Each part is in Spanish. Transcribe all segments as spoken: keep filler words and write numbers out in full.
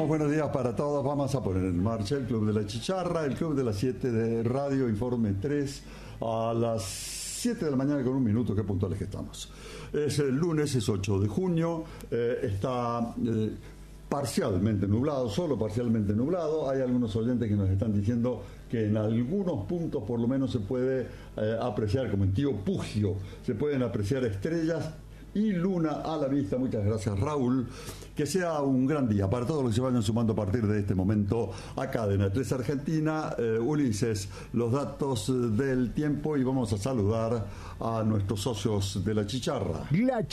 comenzamos. Buenos días para todos. Vamos a poner en marcha el Club de la Chicharra, el Club de las siete de Radio Informe tres, a las siete de la mañana con un minuto. Qué puntuales que estamos. Es el lunes, es ocho de junio. Eh, está eh, parcialmente nublado, solo parcialmente nublado. Hay algunos oyentes que nos están diciendo que en algunos puntos por lo menos se puede eh, apreciar, como en Tío Pugio, se pueden apreciar estrellas y luna a la vista. Muchas gracias, Raúl. Que sea un gran día para todos los que se vayan sumando a partir de este momento a Cadena tres Argentina. eh, Ulises, los datos del tiempo, y vamos a saludar a nuestros socios de la Chicharra. La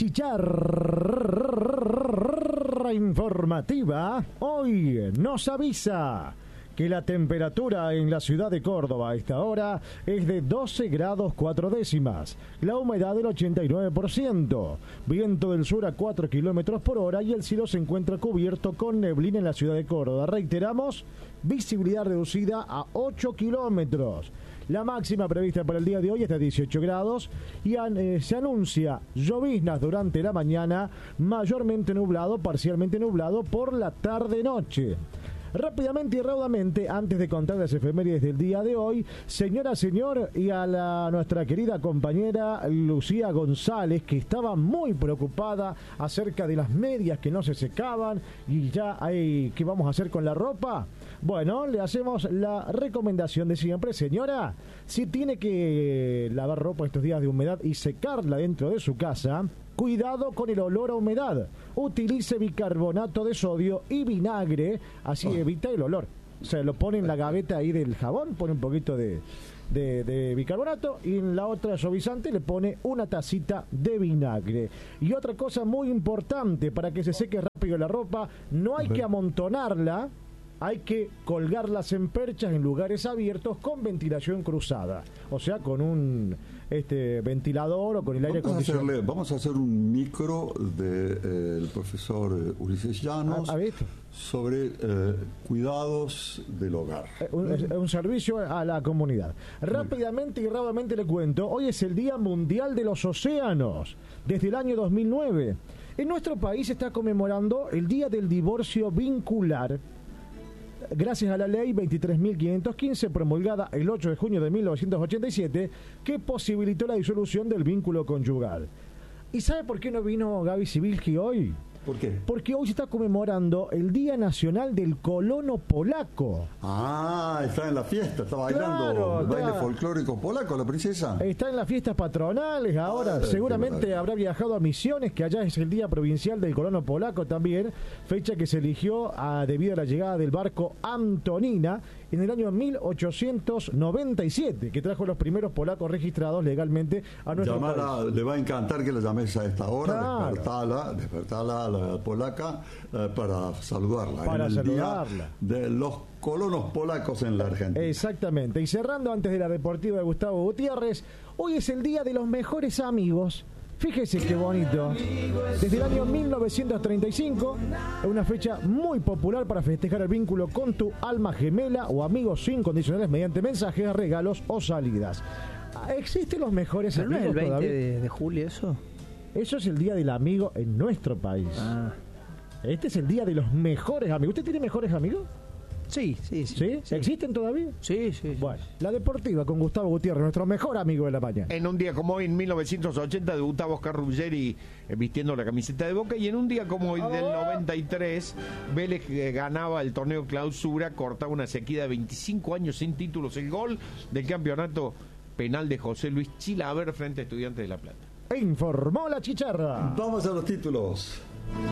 Chicharra informativa hoy nos avisa que la temperatura en la ciudad de Córdoba a esta hora es de doce grados cuatro décimas, la humedad del ochenta y nueve por ciento, viento del sur a cuatro kilómetros por hora y el cielo se encuentra cubierto con neblina en la ciudad de Córdoba. Reiteramos, visibilidad reducida a ocho kilómetros. La máxima prevista para el día de hoy es de dieciocho grados y eh, se anuncia lloviznas durante la mañana, mayormente nublado, parcialmente nublado por la tarde-noche. Rápidamente y raudamente, antes de contar las efemérides del día de hoy, señora, señor, y a la, nuestra querida compañera Lucía González, que estaba muy preocupada acerca de las medias que no se secaban y ya hay, ¿qué vamos a hacer con la ropa? Bueno, le hacemos la recomendación de siempre, señora, si tiene que lavar ropa estos días de humedad y secarla dentro de su casa, cuidado con el olor a humedad. Utilice bicarbonato de sodio y vinagre, así oh. evita el olor. O sea, lo pone en la gaveta ahí del jabón, pone un poquito de, de, de bicarbonato y en la otra suavizante le pone una tacita de vinagre. Y otra cosa muy importante para que se seque rápido la ropa, no hay que amontonarla, hay que colgarlas en perchas en lugares abiertos con ventilación cruzada. O sea, con un este ventilador o con el aire acondicionado. Hacerle, vamos a hacer un micro del de, eh, profesor eh, Ulises Llanos a, a sobre eh, cuidados del hogar. Un, ¿Mm? un servicio a la comunidad. Rápidamente y rápidamente le cuento, hoy es el Día Mundial de los Océanos, desde el año dos mil nueve. En nuestro país se está conmemorando el Día del Divorcio Vincular, gracias a la ley veintitrés mil quinientos quince promulgada el ocho de junio de mil novecientos ochenta y siete, que posibilitó la disolución del vínculo conyugal. ¿Y sabe por qué no vino Gaby Sibilski hoy? ¿Por qué? Porque hoy se está conmemorando el Día Nacional del Colono Polaco. Ah, está en la fiesta, está bailando claro, el baile claro. folclórico polaco, la princesa. Está en las fiestas patronales ahora, ah, seguramente habrá viajado a Misiones, que allá es el Día Provincial del Colono Polaco también, fecha que se eligió a, debido a la llegada del barco Antonina en el año mil ochocientos noventa y siete, que trajo los primeros polacos registrados legalmente a nuestro Llamala, país. le va a encantar que la llames a esta hora, claro. despertala, despertala a la polaca eh, para saludarla. Para en el saludarla. Día de los colonos polacos en la Argentina. Exactamente. Y cerrando antes de la deportiva de Gustavo Gutiérrez, hoy es el Día de los Mejores Amigos. Fíjese qué bonito. Desde el año mil novecientos treinta y cinco, es una fecha muy popular para festejar el vínculo con tu alma gemela o amigos incondicionales mediante mensajes, regalos o salidas. ¿Existen los mejores ¿Pero amigos no es el veinte todavía? de, de julio eso? Eso es el Día del Amigo en nuestro país. Ah. Este es el Día de los Mejores Amigos. ¿Usted tiene mejores amigos? Sí, sí, sí. ¿Sí? sí. ¿Existen todavía? Sí, sí, sí. Bueno, la deportiva con Gustavo Gutiérrez, nuestro mejor amigo de la mañana. En un día como hoy, en mil novecientos ochenta, debutaba Oscar Ruggeri eh, vistiendo la camiseta de Boca, y en un día como hoy del noventa y tres, Vélez eh, ganaba el torneo Clausura, cortaba una sequía de veinticinco años sin títulos. El gol del campeonato penal de José Luis Chilaver frente a Estudiantes de La Plata. Informó la Chicharra. Vamos a los títulos.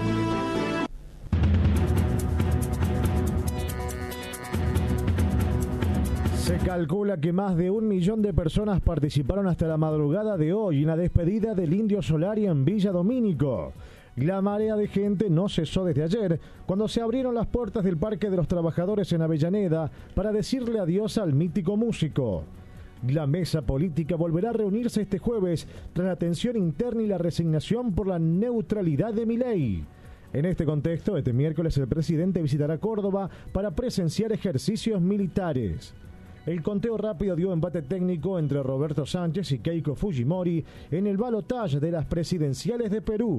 Se calcula que más de un millón de personas participaron hasta la madrugada de hoy en la despedida del Indio Solari en Villa Domínico. La marea de gente no cesó desde ayer, cuando se abrieron las puertas del Parque de los Trabajadores en Avellaneda para decirle adiós al mítico músico. La mesa política volverá a reunirse este jueves tras la tensión interna y la resignación por la neutralidad de Milei. En este contexto, este miércoles el presidente visitará Córdoba para presenciar ejercicios militares. El conteo rápido dio empate técnico entre Roberto Sánchez y Keiko Fujimori en el balotaje de las presidenciales de Perú.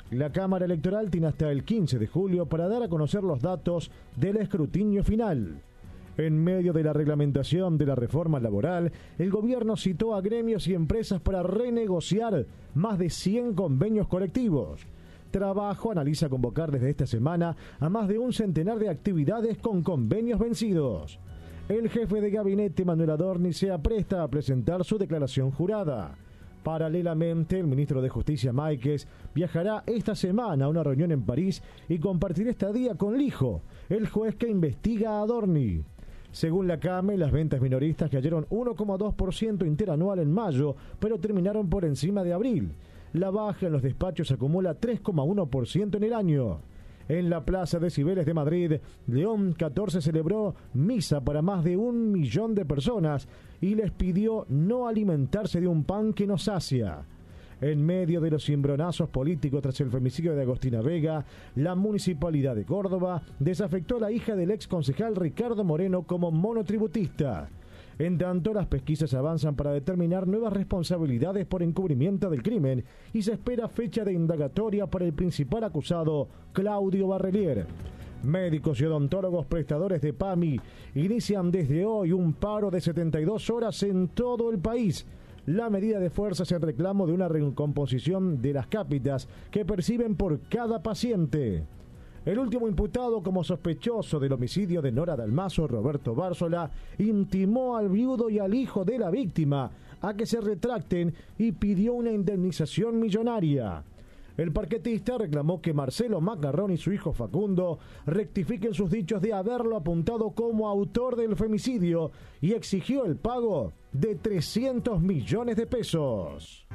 La Cámara Electoral tiene hasta el quince de julio para dar a conocer los datos del escrutinio final. En medio de la reglamentación de la reforma laboral, el gobierno citó a gremios y empresas para renegociar más de cien convenios colectivos. Trabajo analiza convocar desde esta semana a más de un centenar de actividades con convenios vencidos. El jefe de gabinete, Manuel Adorni, se apresta a presentar su declaración jurada. Paralelamente, el ministro de Justicia, Máiquez, viajará esta semana a una reunión en París y compartirá estadía con Lijo, el juez que investiga a Adorni. Según la CAME, las ventas minoristas cayeron uno coma dos por ciento interanual en mayo, pero terminaron por encima de abril. La baja en los despachos acumula tres coma uno por ciento en el año. En la Plaza de Cibeles de Madrid, León catorce celebró misa para más de un millón de personas y les pidió no alimentarse de un pan que no sacia. En medio de los cimbronazos políticos tras el femicidio de Agostina Vega, la Municipalidad de Córdoba desafectó a la hija del ex concejal Ricardo Moreno como monotributista. En tanto, las pesquisas avanzan para determinar nuevas responsabilidades por encubrimiento del crimen y se espera fecha de indagatoria para el principal acusado, Claudio Barrelier. Médicos y odontólogos prestadores de PAMI inician desde hoy un paro de setenta y dos horas en todo el país. La medida de fuerza es el reclamo de una recomposición de las cápitas que perciben por cada paciente. El último imputado como sospechoso del homicidio de Nora Dalmazo, Roberto Bárzola, intimó al viudo y al hijo de la víctima a que se retracten y pidió una indemnización millonaria. El parquetista reclamó que Marcelo Macarrón y su hijo Facundo rectifiquen sus dichos de haberlo apuntado como autor del femicidio y exigió el pago de trescientos millones de pesos.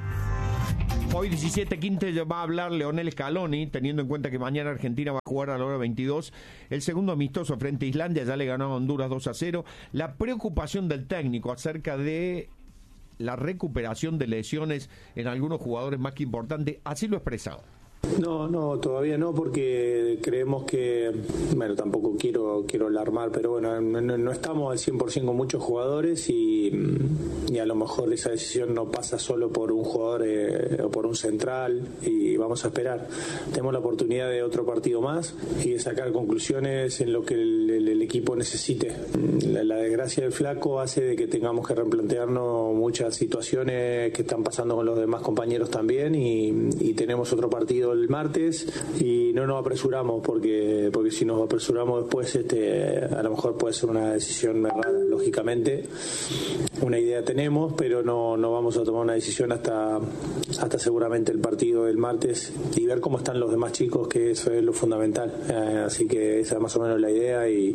Hoy diecisiete quince va a hablar Leonel Scaloni, teniendo en cuenta que mañana Argentina va a jugar a la hora veintidós. El segundo amistoso frente a Islandia, ya le ganó a Honduras dos a cero. La preocupación del técnico acerca de la recuperación de lesiones en algunos jugadores más que importantes, así lo expresaba. No, no, todavía no, porque creemos que, bueno, tampoco quiero quiero alarmar, pero bueno, no, no estamos al cien por ciento con muchos jugadores y, y a lo mejor esa decisión no pasa solo por un jugador eh, o por un central y vamos a esperar. Tenemos la oportunidad de otro partido más y de sacar conclusiones en lo que el, el, el equipo necesite. La, la desgracia del flaco hace de que tengamos que replantearnos muchas situaciones que están pasando con los demás compañeros también y, y tenemos otro partido el martes y no nos apresuramos porque porque si nos apresuramos después este a lo mejor puede ser una decisión errada. Lógicamente una idea tenemos, pero no, no vamos a tomar una decisión hasta hasta seguramente el partido del martes y ver cómo están los demás chicos, que eso es lo fundamental. Eh, así que esa es más o menos la idea y,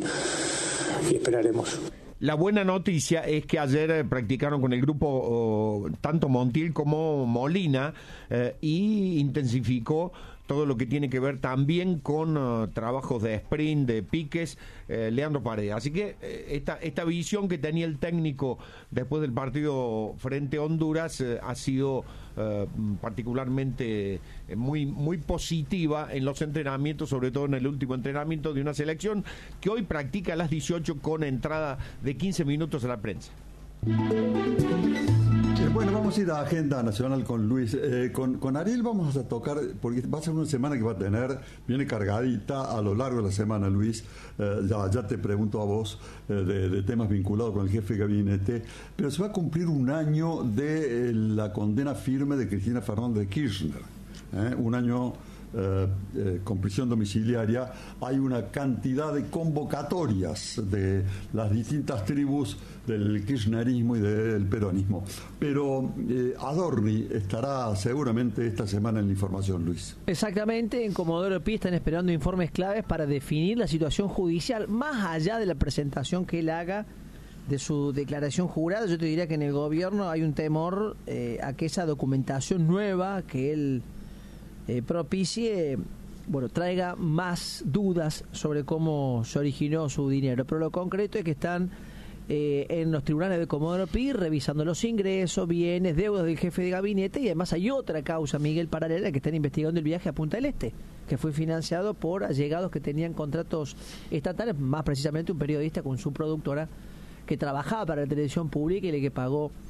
y esperaremos. La buena noticia es que ayer eh, practicaron con el grupo oh, tanto Montiel como Molina eh, y intensificó todo lo que tiene que ver también con uh, trabajos de sprint, de piques, eh, Leandro Paredes. Así que eh, esta, esta visión que tenía el técnico después del partido frente a Honduras eh, ha sido eh, particularmente eh, muy, muy positiva en los entrenamientos, sobre todo en el último entrenamiento de una selección que hoy practica a las dieciocho con entrada de quince minutos a la prensa. Bueno, vamos a ir a Agenda Nacional con Luis. Eh, con, con Ariel vamos a tocar, porque va a ser una semana que va a tener, viene cargadita a lo largo de la semana, Luis. Eh, ya, ya te pregunto a vos eh, de, de temas vinculados con el jefe de gabinete, pero se va a cumplir un año de eh, la condena firme de Cristina Fernández de Kirchner. Eh, un año eh, eh, con prisión domiciliaria. Hay una cantidad de convocatorias de las distintas tribus del kirchnerismo y del peronismo. Pero eh, Adorni estará seguramente esta semana en la información, Luis. Exactamente, en Comodoro Pi están esperando informes claves para definir la situación judicial, más allá de la presentación que él haga de su declaración jurada. Yo te diría que en el gobierno hay un temor eh, a que esa documentación nueva que él eh, propicie, bueno, traiga más dudas sobre cómo se originó su dinero. Pero lo concreto es que están Eh, en los tribunales de Comodoro Pi revisando los ingresos, bienes, deudas del jefe de gabinete, y además hay otra causa, Miguel, paralela, que están investigando el viaje a Punta del Este, que fue financiado por allegados que tenían contratos estatales, más precisamente un periodista con su productora que trabajaba para la televisión pública y le que pagó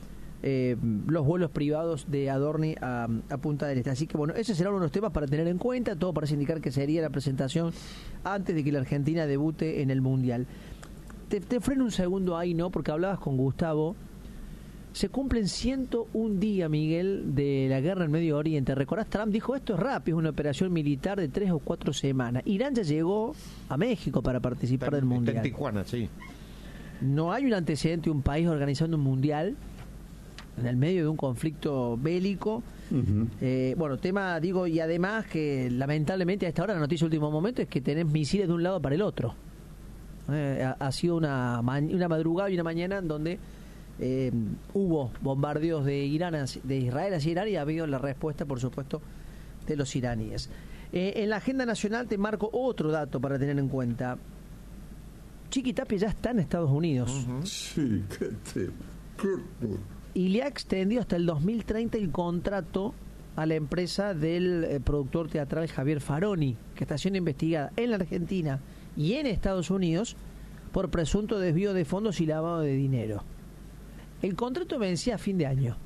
eh, los vuelos privados de Adorni a, a Punta del Este. Así que bueno, ese será uno de los temas para tener en cuenta. Todo parece indicar que sería la presentación antes de que la Argentina debute en el Mundial. Te, te freno un segundo ahí, ¿no? Porque hablabas con Gustavo. Se cumplen ciento un días, Miguel, de la guerra en Medio Oriente. ¿Recordás? Trump dijo, esto es rápido, es una operación militar de tres o cuatro semanas. Irán ya llegó a México para participar está, del Mundial. Está en Tijuana, sí. No hay un antecedente de un país organizando un Mundial en el medio de un conflicto bélico. Uh-huh. Eh, bueno, tema, digo, y además que lamentablemente a esta hora la noticia de último momento es que tenés misiles de un lado para el otro. Eh, ha, ha sido una, una madrugada y una mañana en donde eh, hubo bombardeos de Irán, de Israel hacia Irán, y ha habido la respuesta, por supuesto, de los iraníes. Eh, en la agenda nacional te marco otro dato para tener en cuenta. Chiqui Tapia ya está en Estados Unidos. Uh-huh. Sí, qué tema. Qué tema. Y le ha extendido hasta el dos mil treinta el contrato a la empresa del eh, productor teatral Javier Faroni, que está siendo investigada en la Argentina y en Estados Unidos por presunto desvío de fondos y lavado de dinero. El contrato vencía a fin de año.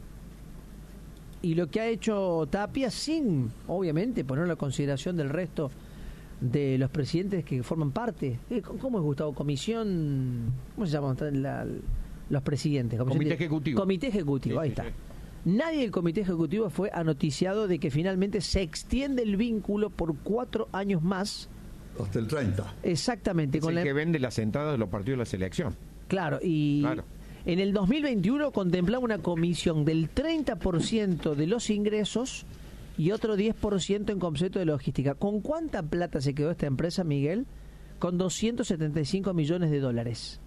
Y lo que ha hecho Tapia, sin, obviamente, ponerlo a consideración del resto de los presidentes que forman parte. ¿Cómo es, Gustavo? Comisión... ¿Cómo se llama? La, los presidentes. Comité de, Ejecutivo. Comité Ejecutivo, sí, ahí sí, está. Sí. Nadie del Comité Ejecutivo fue anoticiado de que finalmente se extiende el vínculo por cuatro años más. Hasta el treinta. Exactamente. Es con el la... que vende las entradas de los partidos de la selección. Claro, y claro. En el dos mil veintiuno contemplaba una comisión del treinta por ciento de los ingresos y otro diez por ciento en concepto de logística. ¿Con cuánta plata se quedó esta empresa, Miguel? Con doscientos setenta y cinco millones de dólares.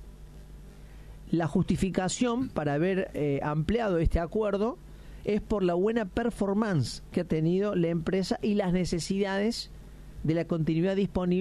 La justificación para haber eh, ampliado este acuerdo es por la buena performance que ha tenido la empresa y las necesidades de la continuidad disponible